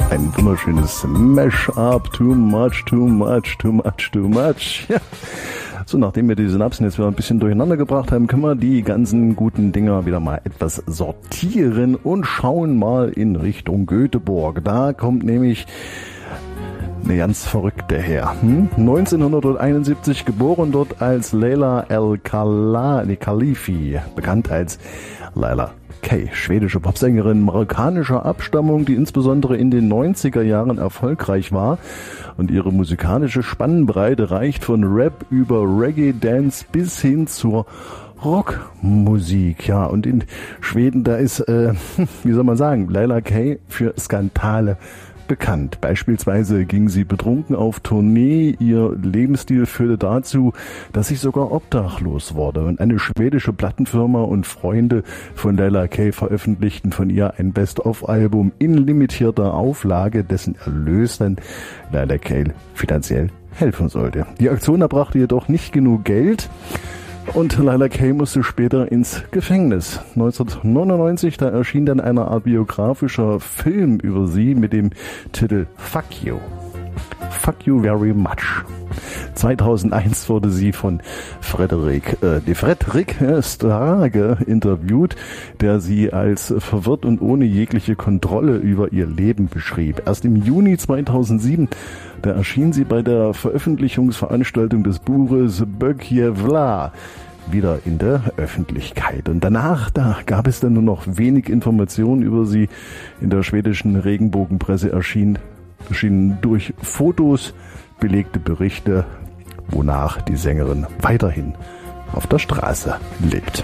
Ein wunderschönes Mash-up, too much, too much, too much, too much. Ja. So, nachdem wir die Synapsen jetzt wieder ein bisschen durcheinander gebracht haben, können wir die ganzen guten Dinger wieder mal etwas sortieren und schauen mal in Richtung Göteborg. Da kommt nämlich eine ganz verrückte her. 1971 geboren dort als Leila El-Khalifi, bekannt als Leila Kay, schwedische Popsängerin marokkanischer Abstammung, die insbesondere in den 90er Jahren erfolgreich war, und ihre musikalische Spannbreite reicht von Rap über Reggae, Dance bis hin zur Rockmusik. Ja, und in Schweden, da ist, wie soll man sagen, Leila Kay für Skandale bekannt. Beispielsweise ging sie betrunken auf Tournee. Ihr Lebensstil führte dazu, dass sie sogar obdachlos wurde. Und eine schwedische Plattenfirma und Freunde von Leila Kay veröffentlichten von ihr ein Best-of-Album in limitierter Auflage, dessen Erlös dann Leila Kay finanziell helfen sollte. Die Aktion erbrachte jedoch nicht genug Geld. Und Leila Kay musste später ins Gefängnis. 1999, da erschien dann eine Art biografischer Film über sie mit dem Titel Fuck You. Fuck You Very Much. 2001 wurde sie von Fredrik Strage interviewt, der sie als verwirrt und ohne jegliche Kontrolle über ihr Leben beschrieb. Erst im Juni 2007, da erschien sie bei der Veröffentlichungsveranstaltung des Buches Bökjevla wieder in der Öffentlichkeit. Und danach, da gab es dann nur noch wenig Informationen über sie. In der schwedischen Regenbogenpresse erschienen durch Fotos belegte Berichte, wonach die Sängerin weiterhin auf der Straße lebt.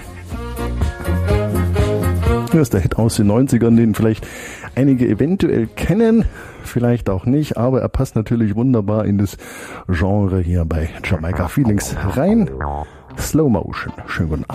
Das ist der Hit aus den 90ern, den vielleicht einige eventuell kennen, vielleicht auch nicht, aber er passt natürlich wunderbar in das Genre hier bei Jamaica Feelings rein. Slow Motion. Schönen guten Abend.